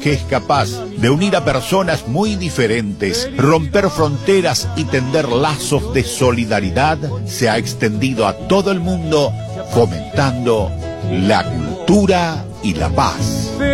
que es capaz de unir a personas muy diferentes, romper fronteras y tender lazos de solidaridad, se ha extendido a todo el mundo, fomentando la cultura y la paz.